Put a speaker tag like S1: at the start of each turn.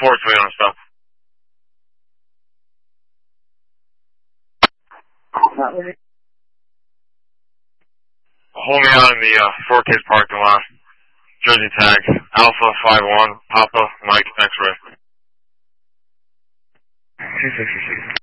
S1: 4, so you don't stop. Hold me out in the 4K's parking lot. Jersey tag, Alpha 51, Papa, Mike, X-ray. 266.